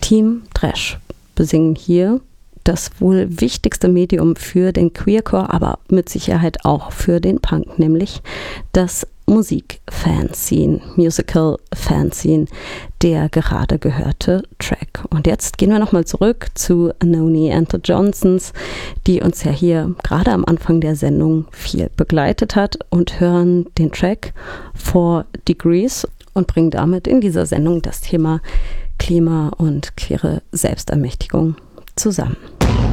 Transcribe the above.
Team Trash besingen hier das wohl wichtigste Medium für den Queercore, aber mit Sicherheit auch für den Punk, nämlich das Musik-Fanzine, Musical-Fanzine, der gerade gehörte Track. Und jetzt gehen wir nochmal zurück zu Noni and the Johnsons, die uns ja hier gerade am Anfang der Sendung viel begleitet hat, und hören den Track 4 Degrees und bringen damit in dieser Sendung das Thema Klima und queere Selbstermächtigung zusammen.